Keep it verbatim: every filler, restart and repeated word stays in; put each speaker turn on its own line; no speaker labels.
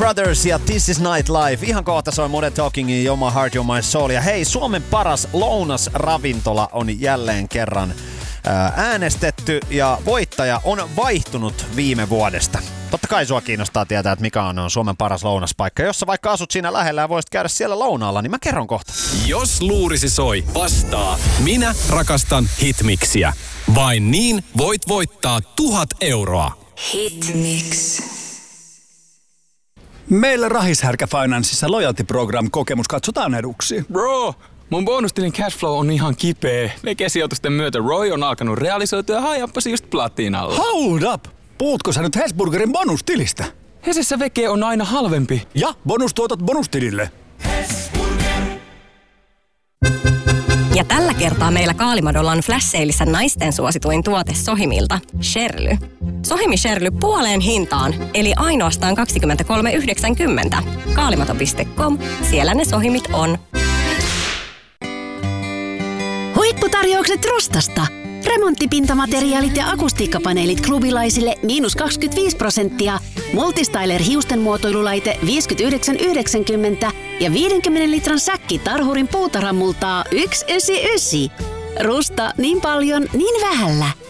Brothers ja This is Nightlife. Ihan kohta soi Modern Talkingin You're My Heart, You're My Soul. Ja hei, Suomen paras lounasravintola on jälleen kerran äänestetty ja voittaja on vaihtunut viime vuodesta. Totta kai sua kiinnostaa tietää, että mikä on Suomen paras lounaspaikka. Jos sä vaikka asut siinä lähellä ja voisit käydä siellä lounaalla, niin mä kerron kohta.
Jos luurisi soi, vastaa. Minä rakastan Hitmixiä. Vain niin voit voittaa tuhat euroa.
Hitmix.
Meillä Rahishärkä Financeissa Loyalty Program -kokemus katsotaan eduksi.
Bro, mun bonustilin cashflow on ihan kipeä. Vekesijoitusten myötä Roy on alkanut realisoitua ja hajappasi just platinalla.
Hold up! Puhutko sä nyt Hesburgerin bonustilistä?
Hesessä veke on aina halvempi.
Ja bonustuotot bonustilille.
Ja tällä kertaa meillä Kaalimadolla on flash-seilissä naisten suosituin tuote Sohimilta, Sherly. Sohimi Sherly puoleen hintaan, eli ainoastaan kaksikymmentäkolme yhdeksänkymmentä. Kaalimato piste com, siellä ne Sohimit on.
Huipputarjoukset Rostasta. Remonttipintamateriaalit ja akustiikkapaneelit klubilaisille miinus kaksikymmentäviisi prosenttia. Multistyler hiustenmuotoilulaite viisikymmentäyhdeksän yhdeksänkymmentä ja viidenkymmenen litran säkki Tarhurin puutarhamultaa yksi yhdeksänkymmentäyhdeksän. Rusta niin paljon, niin vähällä.